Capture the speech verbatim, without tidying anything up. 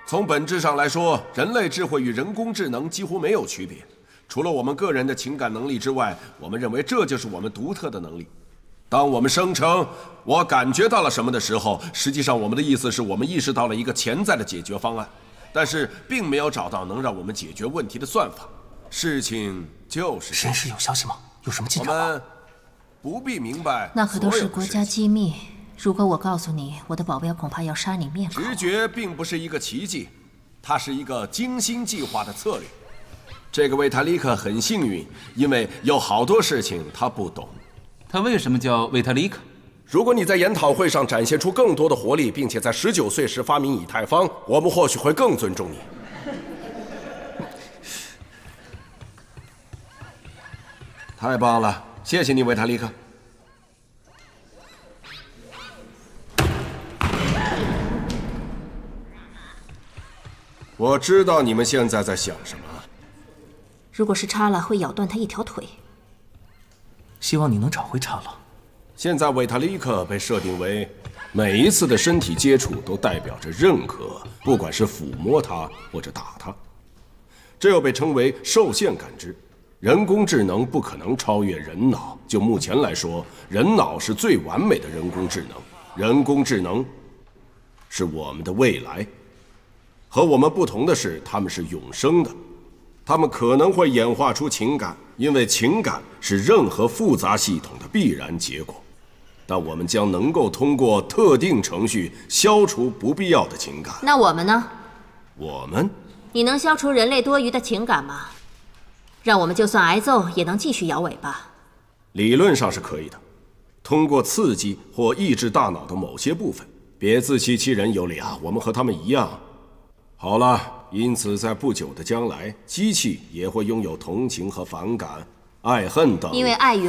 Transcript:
从本质上来说，人类智慧与人工智能几乎没有区别。除了我们个人的情感能力之外，我们认为这就是我们独特的能力。当我们声称“我感觉到了什么”的时候，实际上我们的意思是我们意识到了一个潜在的解决方案，但是并没有找到能让我们解决问题的算法。事情就是神使有消息吗？有什么进展吗？ 我们不必明白， 那可都是国家机密。如果我告诉你，我的保镖恐怕要杀你灭口。 直觉并不是一个奇迹，它是一个精心计划的策略。这个维塔利克很幸运，因为有好多事情他不懂。 他为什么叫维塔利克？ 如果你在研讨会上展现出更多的活力，并且在十九岁时发明以太坊，我们或许会更尊重你。太棒了，谢谢你，维塔利克。我知道你们现在在想什么。 如果是叉拉，会咬断他一条腿。 希望你能找回叉拉。 现在维塔利克被设定为每一次的身体接触都代表着认可，不管是抚摸他或者打他。这又被称为受限感知。人工智能不可能超越人脑。就目前来说，人脑是最完美的人工智能。人工智能是我们的未来。和我们不同的是，它们是永生的。它们可能会演化出情感，因为情感是任何复杂系统的必然结果。但我们将能够通过特定程序消除不必要的情感。 那我们呢？ 我们？ 你能消除人类多余的情感吗？让我们就算挨揍也能继续摇尾巴。 理论上是可以的，通过刺激或抑制大脑的某些部分。别自欺欺人，尤里亚，我们和他们一样。好了，因此在不久的将来，机器也会拥有同情和反感、爱恨等。 因为爱与